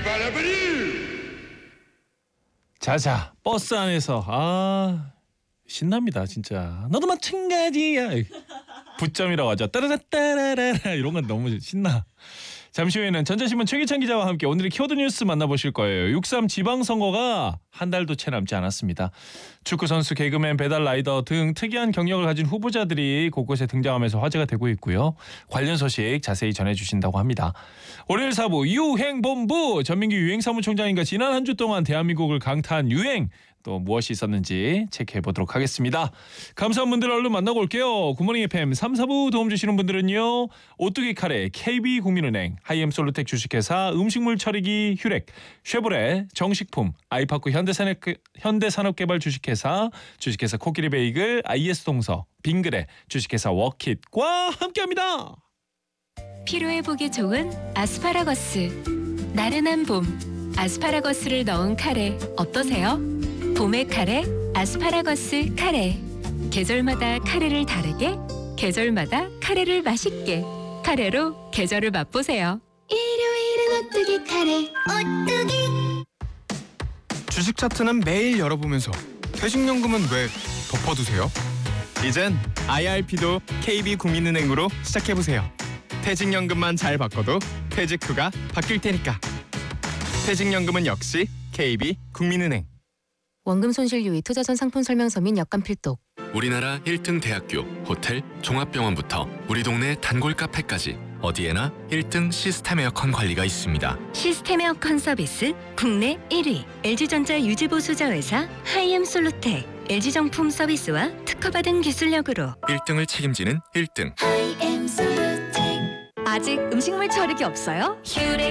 자자, 버스 안에서 신납니다 진짜. 너도 마찬가지야. 부점이라고 하죠. 따라라따라라 이런 건 너무 신나. 잠시 후에는 전자신문 최기찬 기자와 함께 오늘의 키워드 뉴스 만나보실 거예요. 6.3 지방선거가 한 달도 채 남지 않았습니다. 축구선수, 개그맨, 배달라이더 등 특이한 경력을 가진 후보자들이 곳곳에 등장하면서 화제가 되고 있고요. 관련 소식 자세히 전해주신다고 합니다. 월요일 4부 유행본부, 전민기 유행사무총장님과 지난 한 주 동안 대한민국을 강타한 유행, 또 무엇이 있었는지 체크해보도록 하겠습니다. 감사한 분들 얼른 만나고 올게요. 굿모닝 FM 3, 4부 도움 주시는 분들은요. 오뚜기 카레, KB국민은행, 하이엠솔루텍 주식회사, 음식물 처리기 휴렉, 쉐보레, 정식품, 아이파크 현대산업개발 주식회사, 주식회사 코끼리 베이글, IS동서, 빙그레, 주식회사 워킷과 함께합니다. 피로회복에 좋은 아스파라거스. 나른한 봄, 아스파라거스를 넣은 카레 어떠세요? 봄의 카레, 아스파라거스 카레. 계절마다 카레를 다르게, 계절마다 카레를 맛있게. 카레로 계절을 맛보세요. 일요일은 오뚜기 카레, 오뚜기. 주식 차트는 매일 열어보면서 퇴직연금은 왜 덮어두세요? 이젠 IRP도 KB국민은행으로 시작해보세요. 퇴직연금만 잘 바꿔도 퇴직 후가 바뀔 테니까. 퇴직연금은 역시 KB국민은행. 원금 손실 유의 투자 전 상품 설명서 및 약관 필독. 우리나라 1등 대학교, 호텔, 종합병원부터 우리 동네 단골 카페까지 어디에나 1등 시스템 에어컨 관리가 있습니다. 시스템 에어컨 서비스 국내 1위. LG전자 유지보수자 회사 하이엠솔루텍. LG정품 서비스와 특허받은 기술력으로 1등을 책임지는 1등. 하이엠솔루텍. 아직 음식물 처리기 없어요? 휴렉